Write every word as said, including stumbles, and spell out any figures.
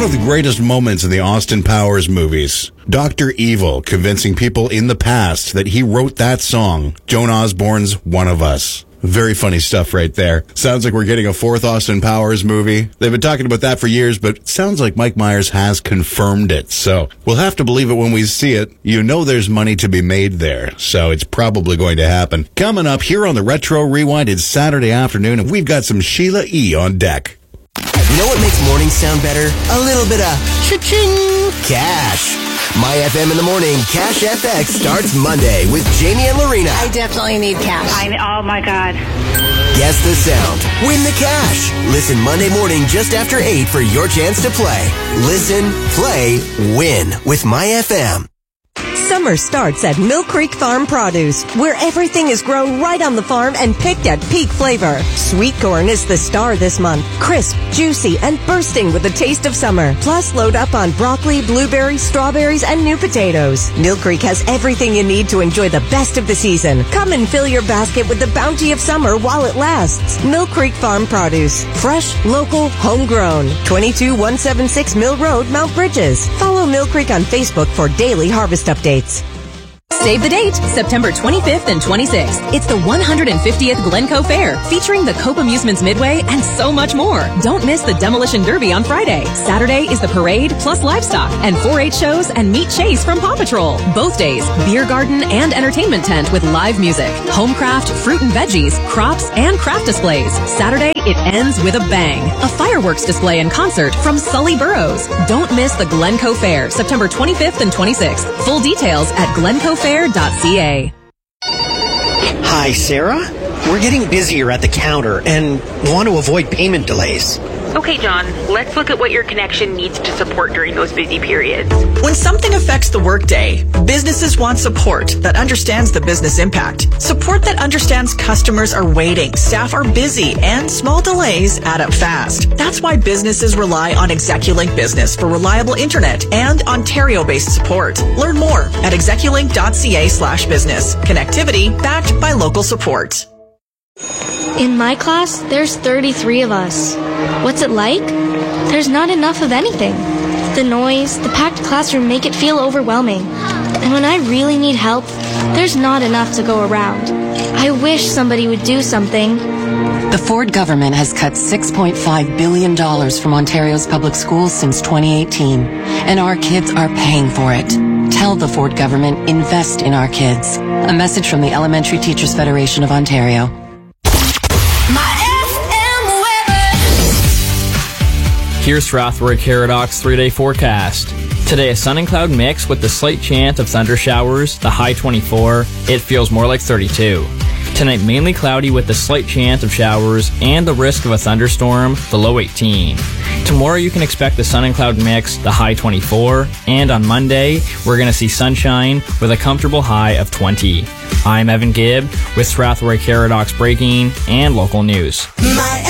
of the greatest moments in the Austin Powers movies. Doctor Evil convincing people in the past that he wrote that song, Joan Osborne's One of Us. Very funny stuff right there. Sounds like we're getting a fourth Austin Powers movie. They've been talking about that for years, but it sounds like Mike Myers has confirmed it. So we'll have to believe it when we see it. You know there's money to be made there, so it's probably going to happen. Coming up here on the Retro Rewind, it's Saturday afternoon, and we've got some Sheila E. on deck. You know what makes mornings sound better? A little bit of cha-ching cash. My F M in the morning, Cash F X starts Monday with Jamie and Lorena. I definitely need cash. I, oh my God. Guess the sound. Win the cash. Listen Monday morning just after eight for your chance to play. Listen, play, win with My F M. Summer starts at Mill Creek Farm Produce, where everything is grown right on the farm and picked at peak flavor. Sweet corn is the star this month. Crisp, juicy, and bursting with the taste of summer. Plus, load up on broccoli, blueberries, strawberries, and new potatoes. Mill Creek has everything you need to enjoy the best of the season. Come and fill your basket with the bounty of summer while it lasts. Mill Creek Farm Produce. Fresh, local, homegrown. twenty-two one seventy-six Mill Road, Mount Bridges. Follow Mill Creek on Facebook for daily harvest updates. Save the date, September twenty-fifth and twenty-sixth. It's the one hundred fiftieth Glencoe Fair, featuring the Cope Amusements Midway and so much more. Don't miss the Demolition Derby on Friday. Saturday is the parade plus livestock and four H shows and Meet Chase from Paw Patrol. Both days, beer garden and entertainment tent with live music, home craft, fruit and veggies, crops, and craft displays. Saturday, it ends with a bang. A fireworks display and concert from Sully Burrows. Don't miss the Glencoe Fair, September twenty-fifth and twenty-sixth. Full details at glencoe fair dot c a. Hi, Sarah. We're getting busier at the counter and want to avoid payment delays. Okay, John, let's look at what your connection needs to support during those busy periods. When something affects the workday, businesses want support that understands the business impact. Support that understands customers are waiting, staff are busy, and small delays add up fast. That's why businesses rely on Execulink Business for reliable internet and Ontario-based support. Learn more at execulink dot c a slash business. Connectivity backed by local support. In my class, there's thirty-three of us. What's it like? There's not enough of anything. The noise, the packed classroom make it feel overwhelming. And when I really need help, there's not enough to go around. I wish somebody would do something. The Ford government has cut six point five billion dollars from Ontario's public schools since twenty eighteen, and our kids are paying for it. Tell the Ford government, invest in our kids. A message from the Elementary Teachers Federation of Ontario. Here's Strathroy Caradox three-day forecast. Today, a sun and cloud mix with the slight chance of thunder showers, the high twenty-four. It feels more like thirty-two. Tonight, mainly cloudy with the slight chance of showers and the risk of a thunderstorm, the low eighteen. Tomorrow, you can expect the sun and cloud mix, the high twenty-four. And on Monday, we're going to see sunshine with a comfortable high of twenty. I'm Evan Gibb with Strathroy Caradox Breaking and Local News.